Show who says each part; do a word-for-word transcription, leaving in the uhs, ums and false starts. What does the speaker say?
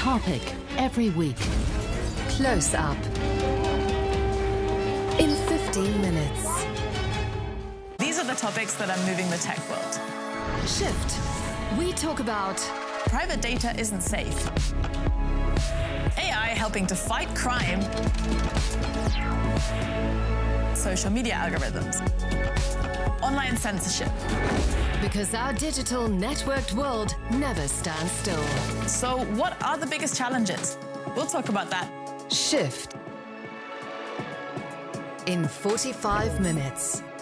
Speaker 1: topic every week. Close Up. In fifteen minutes.
Speaker 2: These are the topics that are moving the tech world.
Speaker 1: Shift. We talk about
Speaker 2: private data isn't safe. A I helping to fight crime. Social media algorithms. Online censorship.
Speaker 1: Because our digital networked world never stands still.
Speaker 2: So what are the biggest challenges? We'll talk about that.
Speaker 1: Shift. In forty-five minutes.